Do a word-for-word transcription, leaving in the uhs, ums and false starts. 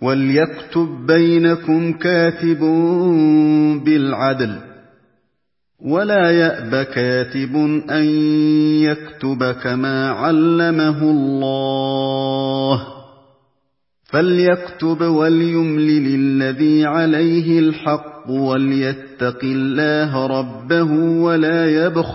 وَلْيَكْتُب بَّيْنَكُمْ كَاتِبٌ بِالْعَدْلِ ۖ وَلَا يَأْبَ كَاتِبٌ أَن يَكْتُبَ كَمَا عَلَّمَهُ اللَّهُ ۚ فَلْيَكْتُبْ وَلْيُمْلِلِ الَّذِي عَلَيْهِ الْحَقُّ وَلْيَتَّقِ اللَّهَ رَبَّهُ وَلَا يَبْخَسْ